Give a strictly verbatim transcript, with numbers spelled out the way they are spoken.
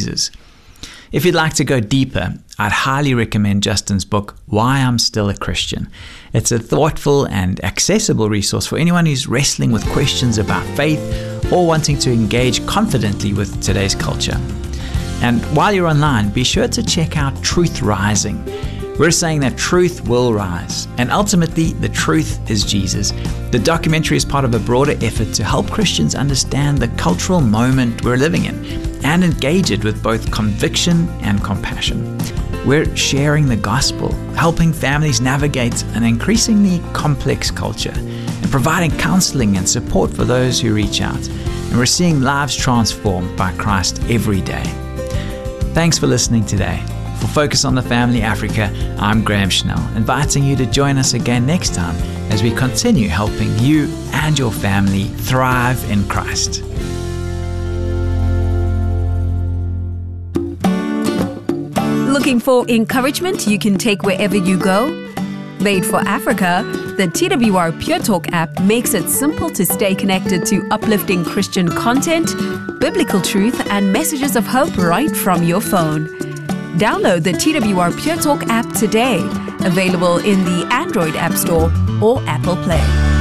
Jesus. If you'd like to go deeper, I'd highly recommend Justin's book, Why I'm Still a Christian. It's a thoughtful and accessible resource for anyone who's wrestling with questions about faith or wanting to engage confidently with today's culture. And while you're online, be sure to check out Truth Rising. We're saying that truth will rise, and ultimately the truth is Jesus. The documentary is part of a broader effort to help Christians understand the cultural moment we're living in and engage it with both conviction and compassion. We're sharing the gospel, helping families navigate an increasingly complex culture, and providing counseling and support for those who reach out. And we're seeing lives transformed by Christ every day. Thanks for listening today. For Focus on the Family Africa, I'm Graham Schnell, inviting you to join us again next time as we continue helping you and your family thrive in Christ. Looking for encouragement you can take wherever you go? Made for Africa, the T W R Pure Talk app makes it simple to stay connected to uplifting Christian content, biblical truth, and messages of hope right from your phone. Download the T W R Pure Talk app today, available in the Android App Store or Apple Play.